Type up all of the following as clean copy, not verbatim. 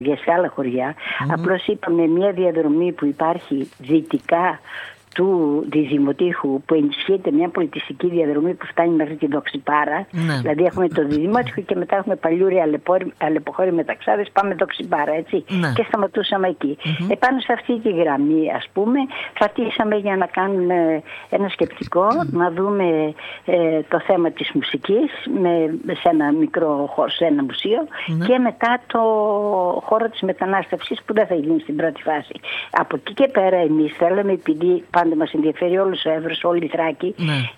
για σε άλλα χωριά. Απλώς είπαμε μια διαδρομή που υπάρχει δυτικά του Δημοτήχου, που ενισχύεται μια πολιτιστική διαδρομή που φτάνει μέχρι τη Δοξιπάρα. Δηλαδή έχουμε το Δημοτήχο και μετά έχουμε Παλιούρη, Αλεποχώρη, Μεταξάδες, πάμε Δοξιπάρα, έτσι. Και σταματούσαμε εκεί. Επάνω σε αυτή τη γραμμή, ας πούμε, πατήσαμε για να κάνουμε ένα σκεπτικό, να δούμε το θέμα της μουσικής σε ένα μικρό χώρο, σε ένα μουσείο, και μετά το χώρο της μετανάστευσης που δεν θα γίνει στην πρώτη φάση. Από εκεί και πέρα εμείς θέλαμε, επειδή πάντα μας ενδιαφέρει όλος ο Εύρος, όλη η Θράκη,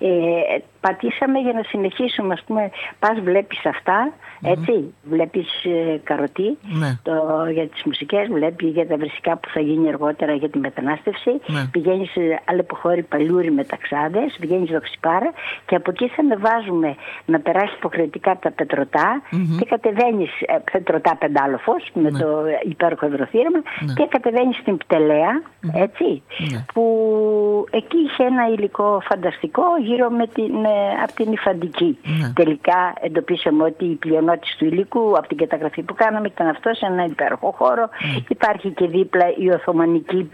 πατήσαμε για να συνεχίσουμε, ας πούμε, πας βλέπεις αυτά, έτσι, βλέπεις Καροτή για τις μουσικές, βλέπεις για τα βρυσικά που θα γίνει αργότερα για τη μετανάστευση, πηγαίνεις Αλεποχώρη, Παλιούρη, Μεταξάδες, πηγαίνεις Δοξιπάρα και από εκεί θα ανεβάζουμε να περάσεις υποχρεωτικά από τα Πετρωτά και κατεβαίνεις Πετρωτά Πεντάλοφος με το υπέροχο ευρωθύραμα και κατεβαίνεις στην Πτελέα, έτσι, που εκεί είχε ένα υλικό φανταστικό γύρω από την υφαντική. Τελικά εντοπίσαμε ότι η πλειονότητα του υλικού από την καταγραφή που κάναμε ήταν αυτό, σε ένα υπέροχο χώρο. Υπάρχει και δίπλα η Οθωμανική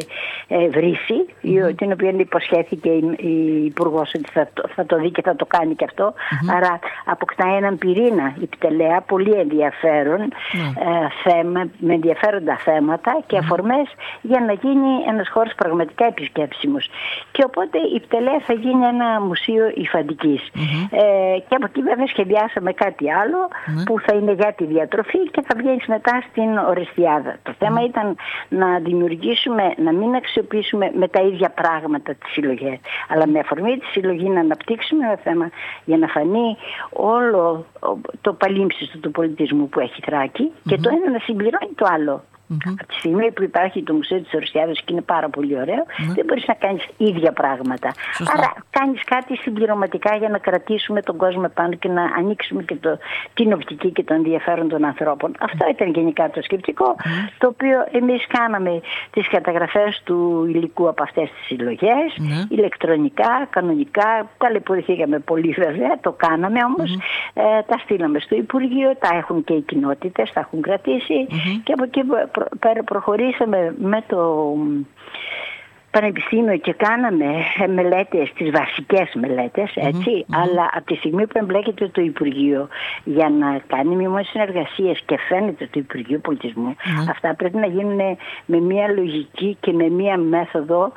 βρύση, την οποία υποσχέθηκε η Υπουργός ότι θα το δει και θα το κάνει και αυτό. Άρα αποκτά έναν πυρήνα η Πτελέα, πολύ ενδιαφέρον θέμα, με ενδιαφέροντα θέματα και αφορμές για να γίνει ένας χώρος πραγματικά επισκέψιμος. Και οπότε η Πτελέα θα γίνει ένα μουσείο υφαντικής. Και από εκεί βέβαια σχεδιάσαμε κάτι άλλο που θα είναι για τη διατροφή και θα βγαίνει μετά στην Ορεστιάδα. Το θέμα ήταν να δημιουργήσουμε, να μην αξιοποιήσουμε με τα ίδια πράγματα τις συλλογές, αλλά με αφορμή τη συλλογή να αναπτύξουμε ένα θέμα για να φανεί όλο το παλίμψιστο του πολιτισμού που έχει Θράκη και το ένα να συμπληρώνει το άλλο. Από τη στιγμή που υπάρχει το Μουσείο της Ορεστιάδας και είναι πάρα πολύ ωραίο, δεν μπορείς να κάνεις ίδια πράγματα. Άρα κάνεις κάτι συμπληρωματικά για να κρατήσουμε τον κόσμο επάνω και να ανοίξουμε και την οπτική και το ενδιαφέρον των ανθρώπων. Αυτό ήταν γενικά το σκεπτικό, το οποίο εμείς κάναμε τις καταγραφές του υλικού από αυτές τις συλλογές, ηλεκτρονικά, κανονικά, ταλαιπωρηθήκαμε πολύ βέβαια, το κάναμε όμως, τα στείλαμε στο Υπουργείο, τα έχουν και οι κοινότητες, τα έχουν κρατήσει και από εκεί προχωρήσαμε με το Πανεπιστήμιο και κάναμε μελέτες, τις βασικές μελέτες, έτσι, αλλά από τη στιγμή που εμπλέκεται το Υπουργείο για να κάνει μειωμένες συνεργασίες και φαίνεται το Υπουργείο Πολιτισμού, αυτά πρέπει να γίνουν με μια λογική και με μια μέθοδο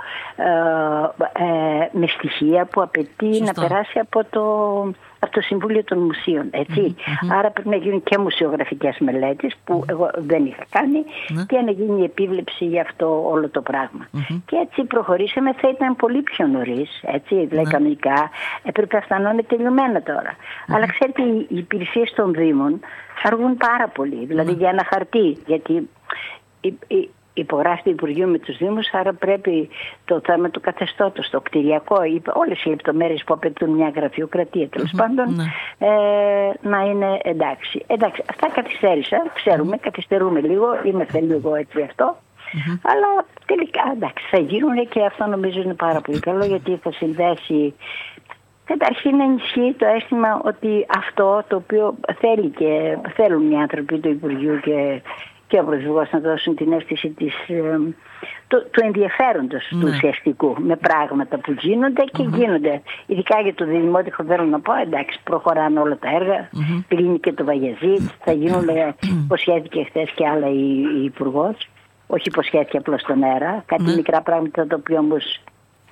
με στοιχεία που απαιτεί να περάσει από το Συμβούλιο των Μουσείων, έτσι. Άρα πρέπει να γίνουν και μουσεογραφικές μελέτες που εγώ δεν είχα κάνει και να γίνει επίβλεψη για αυτό όλο το πράγμα. Και έτσι προχωρήσαμε, θα ήταν πολύ πιο νωρίς, έτσι, δηλαδή κανονικά έπρεπε αυτά να είναι τελειωμένα τώρα. Αλλά ξέρετε, οι υπηρεσίες των Δήμων αργούν πάρα πολύ, δηλαδή για ένα χαρτί, γιατί υπογράφει το Υπουργείο με τους Δήμους, άρα πρέπει το θέμα του καθεστώτος, το κτηριακό, όλες οι λεπτομέρειες που απαιτούν μια γραφειοκρατία, τέλος πάντων, να είναι εντάξει. Εντάξει, αυτά καθυστέρησα, ξέρουμε, καθυστερούμε λίγο, είμαστε λίγο έτσι αυτό, αλλά τελικά εντάξει, θα γίνουν και αυτό νομίζω είναι πάρα πολύ καλό, γιατί θα συνδέσει. Καταρχήν να ενισχύει το αίσθημα ότι αυτό το οποίο θέλουν οι άνθρωποι του Υπουργείου και ο Πρωθυπουργός να δώσουν την αίσθηση του ενδιαφέροντος του ουσιαστικού με πράγματα που γίνονται και γίνονται. Ειδικά για το Δημότυχο θέλω να πω, εντάξει, προχωράνε όλα τα έργα, κλείνει και το Βαγιαζίτ, θα γίνουν, υποσχέθηκε χθες και άλλα η Υπουργός, όχι υποσχέθηκε απλώς στον αέρα, κάτι μικρά πράγματα τα οποία όμως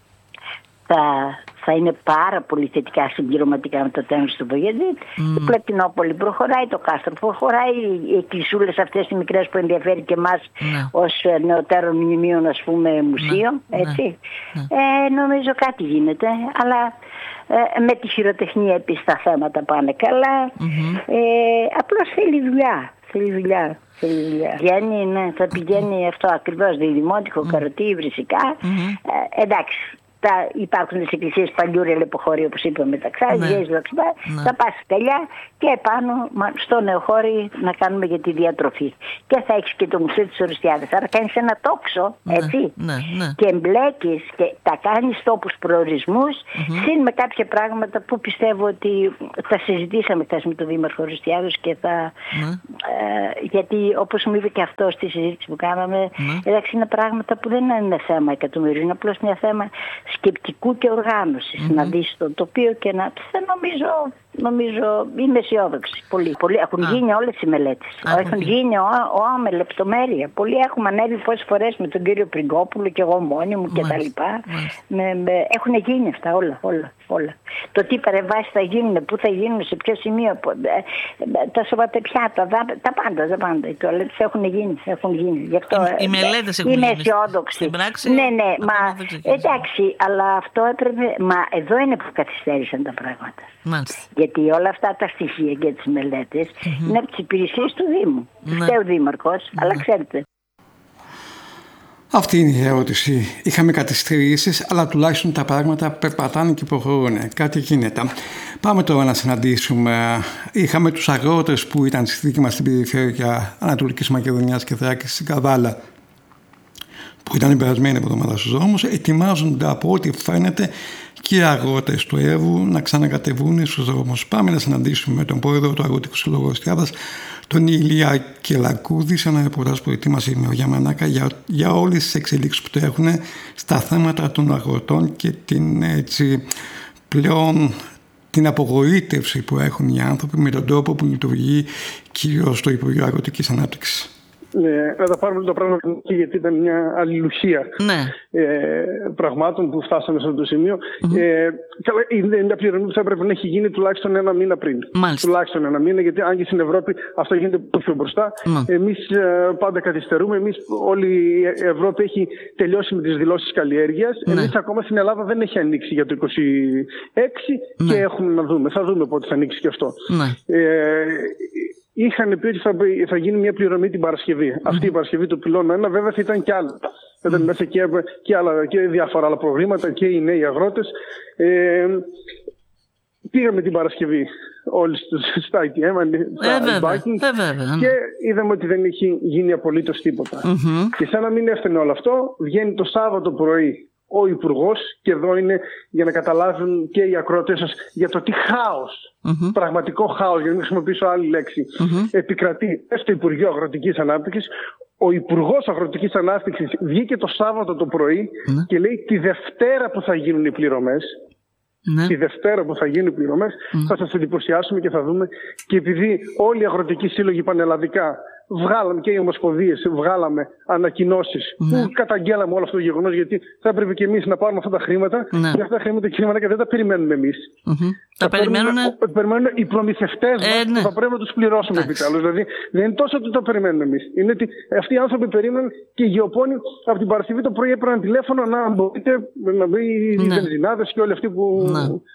θα είναι πάρα πολύ θετικά συμπληρωματικά με το τέλος του Βαγιαζίτ. Η Πλατινόπολη προχωράει, το Κάστρο προχωράει, οι εκκλησούλες αυτές οι μικρές που ενδιαφέρει και εμάς ως νεωτέρων μνημείων, ας πούμε, μουσείο, έτσι. Νομίζω κάτι γίνεται, αλλά με τη χειροτεχνία επίσης τα θέματα πάνε καλά. Απλώς θέλει δουλειά. Θα πηγαίνει αυτό ακριβώς, Δημότυχο, Καροτή, Βρυσικά. Εντάξει, υπάρχουν τις εκκλησίες παλιού ρελεποχώρη, όπως είπαμε, τα Ξάδες, θα πας τελιά και επάνω στο νεοχώρι να κάνουμε για τη διατροφή. Και θα έχεις και το Μουσείο της Ορεστιάδας. Άρα κάνεις ένα τόξο, έτσι, και εμπλέκεις και τα κάνεις τόπους προορισμούς, συν με κάποια πράγματα που πιστεύω ότι τα συζητήσαμε χθες με τον Δήμαρχο Ορεστιάδος και γιατί όπως μου είπε και αυτό στη συζήτηση που κάναμε, εντάξει, είναι πράγματα που δεν είναι θέμα εκατομμυρίου, είναι απλώς μια θέμα σκεπτικού και οργάνωσης. Να δεις το τοπίο και να... Νομίζω είμαι αισιόδοξη. Πολλοί έχουν γίνει όλες οι μελέτες. Έχουν γίνει με λεπτομέρεια. Πολλοί έχουμε ανέβει πόσες φορές με τον κύριο Πριγκόπουλο και εγώ μόνη μου και τα λοιπά. Έχουν γίνει αυτά όλα. Το τι παρεμβάσεις θα γίνουν, πού θα γίνουν, σε ποιο σημείο, τα σοβατεπιάτα, τα πάντα. Οι τουαλέτες έχουν γίνει. Γι' αυτό οι μελέτες έχουν γίνει. Είμαι αισιόδοξη. Στην πράξη, ναι, μα εντάξει, αλλά αυτό έπρεπε. Μα εδώ είναι που καθυστέρησαν τα πράγματα. Μάλιστα. Γιατί όλα αυτά τα στοιχεία και τις μελέτες είναι από τις υπηρεσίες του Δήμου. Φταίει ο Δήμαρχος, αλλά ξέρετε. Αυτή είναι η ερώτηση. Είχαμε καθυστερήσεις, αλλά τουλάχιστον τα πράγματα περπατάνε και προχωρούν. Κάτι γίνεται. Πάμε τώρα να συναντήσουμε. Είχαμε τους αγρότες που ήταν στη δική μας στην περιφέρεια Ανατολικής Μακεδονίας και Θράκης, στην Καβάλα, που ήταν την περασμένη εβδομάδα στους δρόμους. Ετοιμάζονται από ό,τι φαίνεται και οι αγρότες του Εύου να ξανακατεβούν στους δρόμους. Πάμε να συναντήσουμε τον πρόεδρο του Αγροτικού Συλλόγου Ορεστιάδας, τον Ηλία Κελακούδη, σε ένα ρεπορτάζ που ετοίμασε η Μεριά Μανάκα για όλες τις εξελίξεις που τρέχουν στα θέματα των αγροτών και την απογοήτευση που έχουν οι άνθρωποι με τον τρόπο που λειτουργεί κυρίως το Υπουργείο Αγροτικής Ανάπτυξης. Να τα πάρουμε το πράγμα γιατί ήταν μια αλληλουχία πραγμάτων που φτάσαμε σε αυτό το σημείο. Είναι μια πληρωμή που θα έπρεπε να έχει γίνει τουλάχιστον ένα μήνα πριν. Τουλάχιστον ένα μήνα, γιατί αν και στην Ευρώπη αυτό γίνεται πιο μπροστά. Εμείς πάντα καθυστερούμε. Όλη η Ευρώπη έχει τελειώσει με τις δηλώσεις καλλιέργειας. Εμείς ακόμα στην Ελλάδα δεν έχει ανοίξει για το 26 και έχουμε να δούμε. Θα δούμε πότε θα ανοίξει και αυτό. Είχαν πει ότι θα γίνει μια πληρωμή την Παρασκευή. Αυτή η Παρασκευή του πυλώνα 1, βέβαια θα ήταν και άλλα. Θα ήταν μέσα και διάφορα άλλα προβλήματα και οι νέοι αγρότες. Πήγαμε την Παρασκευή όλοι στα ITM, στα banking, και είδαμε ότι δεν έχει γίνει απολύτως τίποτα. Και σαν να μην έφτανε όλο αυτό, βγαίνει το Σάββατο πρωί ο Υπουργός, και εδώ είναι για να καταλάβουν και οι ακροατές σας για το τι χάος, πραγματικό χάος, για να μην χρησιμοποιήσω άλλη λέξη, επικρατεί στο Υπουργείο Αγροτικής Ανάπτυξης. Ο Υπουργός Αγροτικής Ανάπτυξης βγήκε το Σάββατο το πρωί και λέει τη Δευτέρα που θα γίνουν οι πληρωμές. Τη Δευτέρα που θα γίνουν οι πληρωμές θα σας εντυπωσιάσουμε και θα δούμε. Και επειδή όλοι οι αγροτικοί σύλλογοι πανελλαδικά βγάλαμε, και οι ομοσπονδίες βγάλαμε ανακοινώσεις που καταγγέλαμε όλο αυτό το γεγονός, γιατί θα έπρεπε και εμείς να πάρουμε αυτά τα χρήματα. Και αυτά τα χρήματα, κύριε Μανάκα, δεν τα περιμένουμε εμείς. Τα περιμένουν οι προμηθευτές μας που θα πρέπει να τους πληρώσουμε επιτέλους. Δηλαδή δεν είναι τόσο ότι το περιμένουμε εμείς. Είναι ότι αυτοί οι άνθρωποι περίμεναν, και οι γεωπόνοι από την Παρασκευή το πρωί έπαιρναν τηλέφωνο να μπορείτε να μπει οι βενζινάδες και όλοι αυτοί που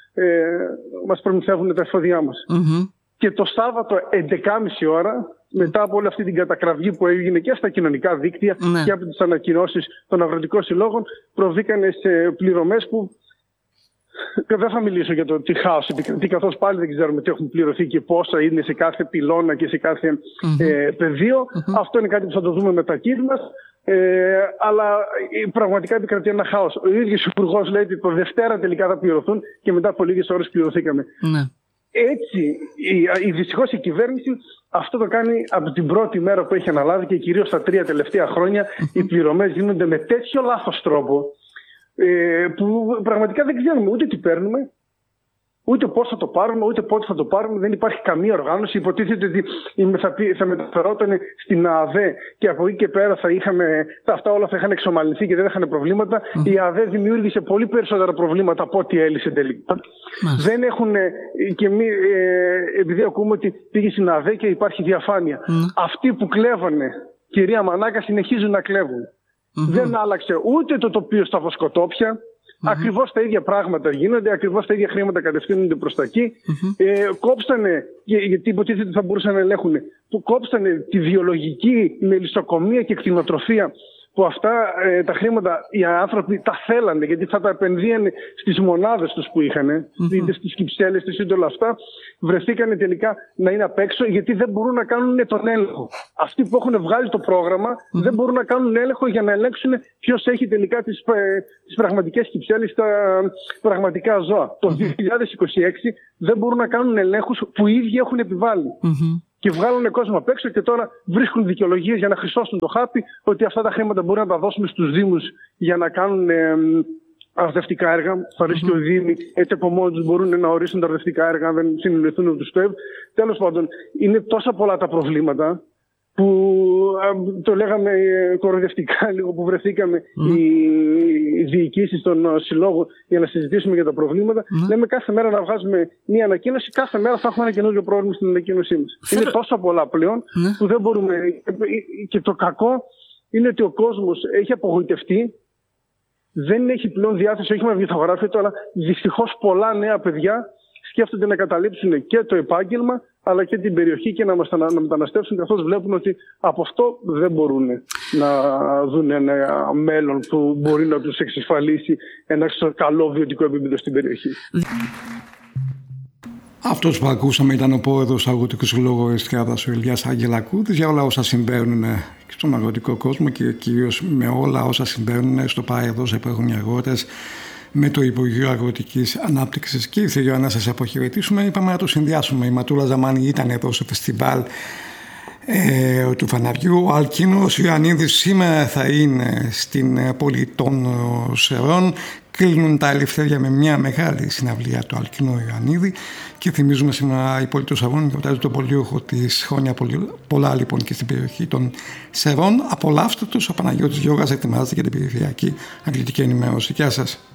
μας προμηθεύουν τα εφόδια μας. Και το Σάββατο 11.30 ώρα, μετά από όλη αυτή την κατακραυγή που έγινε και στα κοινωνικά δίκτυα και από τις ανακοινώσεις των αγροτικών συλλόγων, προβήκανε σε πληρωμές που δεν θα μιλήσω για το τι χάος επικρατεί, καθώς πάλι δεν ξέρουμε τι έχουν πληρωθεί και πόσα είναι σε κάθε πυλώνα και σε κάθε πεδίο. Αυτό είναι κάτι που θα το δούμε με τα κύριο μας. Αλλά πραγματικά επικρατεί ένα χάος. Ο ίδιος ο Υπουργός λέει ότι το Δευτέρα τελικά θα πληρωθούν και μετά από λίγες ώρες πληρωθήκαμε. Έτσι, δυστυχώς η κυβέρνηση αυτό το κάνει από την πρώτη μέρα που έχει αναλάβει, και κυρίως τα 3 τελευταία χρόνια οι πληρωμές γίνονται με τέτοιο λάθος τρόπο που πραγματικά δεν ξέρουμε ούτε τι παίρνουμε, ούτε πώς θα το πάρουμε, ούτε πότε θα το πάρουμε. Δεν υπάρχει καμία οργάνωση. Υποτίθεται ότι θα μεταφερόταν στην ΑΔΕ και από εκεί και πέρα αυτά όλα θα είχαν εξομαλυνθεί και δεν είχαν προβλήματα. Η ΑΔΕ δημιούργησε πολύ περισσότερα προβλήματα από ό,τι έλυσε τελικά. Δεν έχουν, και επειδή ακούμε ότι πήγε στην ΑΔΕ και υπάρχει διαφάνεια. Αυτοί που κλέβανε, κυρία Μανάκα, συνεχίζουν να κλέβουν. Δεν άλλαξε ούτε το τοπίο στα βοσκοτόπια. Ακριβώς τα ίδια πράγματα γίνονται, ακριβώς τα ίδια χρήματα κατευθύνονται προς τα εκεί. Κόψανε, γιατί υποτίθεται ότι θα μπορούσαν να ελέγχουν, κόψανε τη βιολογική μελισσοκομεία και κτηνοτροφία που αυτά τα χρήματα οι άνθρωποι τα θέλανε, γιατί θα τα επενδύανε στις μονάδες τους που είχαν, είτε στις κυψέλες τους είτε όλα αυτά, βρεθήκανε τελικά να είναι απ' έξω, γιατί δεν μπορούν να κάνουν τον έλεγχο. Αυτοί που έχουν βγάλει το πρόγραμμα δεν μπορούν να κάνουν έλεγχο για να ελέγξουν ποιος έχει τελικά τις πραγματικές κυψέλες, τα πραγματικά ζώα. Το 2026 δεν μπορούν να κάνουν ελέγχους που οι ίδιοι έχουν επιβάλει. Και βγάλουν κόσμο απ' έξω και τώρα βρίσκουν δικαιολογίες για να χρυσώσουν το χάπι ότι αυτά τα χρήματα μπορούν να τα δώσουμε στους Δήμους για να κάνουν αρδευτικά έργα. Θα ρίσκει ο Δήμοι έτσι από μόνοι τους μπορούν να ορίσουν τα αρδευτικά έργα αν δεν συνεννοηθούν με τους ΤΟΕΒ. Τέλος πάντων, είναι τόσα πολλά τα προβλήματα που το λέγαμε κοροϊδευτικά λίγο που βρεθήκαμε οι διοικήσεις των συλλόγων για να συζητήσουμε για τα προβλήματα. Λέμε κάθε μέρα να βγάζουμε μία ανακοίνωση, κάθε μέρα θα έχουμε ένα καινούριο πρόβλημα στην ανακοίνωσή μας. Είναι τόσα πολλά πλέον που δεν μπορούμε. Και το κακό είναι ότι ο κόσμος έχει απογοητευτεί, δεν έχει πλέον διάθεση, όχι με βιντεογράφια, αλλά δυστυχώς πολλά νέα παιδιά σκέφτονται να καταλήψουν και το επάγγελμα αλλά και την περιοχή και να μεταναστεύσουν, καθώς βλέπουν ότι από αυτό δεν μπορούν να δουν ένα μέλλον που μπορεί να τους εξασφαλίσει ένα καλό βιωτικό επίπεδο στην περιοχή. Αυτός που ακούσαμε ήταν ο πρόεδρος του Αγροτικού Συλλόγου Εστιάδας, ο Ηλιάς Αγγελακούδης, για όλα όσα συμβαίνουν στον αγροτικό κόσμο και κυρίως με όλα όσα συμβαίνουν στο Πάεδος που έχουν οι αγρότες, με το Υπουργείο Αγροτικής Ανάπτυξης. Και ήρθε η ώρα να σας αποχαιρετήσουμε. Είπαμε να το συνδυάσουμε. Η Ματούλα Ζαμάνη ήταν εδώ στο φεστιβάλ του Φαναριού. Ο Αλκίνος Ιωαννίδης σήμερα θα είναι στην πόλη των Σερών. Κλείνουν τα Ελευθέρια με μια μεγάλη συναυλία του Αλκίνου Ιωαννίδη. Και θυμίζουμε σήμερα η πόλη των Σερών γιορτάζει τον πολιούχο της, χρόνια πολλά λοιπόν και στην περιοχή των Σερών. Απολαύστε τους, ο Παναγιώτης Γιώργας ετοιμάζεται για την περιφερειακή αθλητική ενημέρωση. Γεια σας.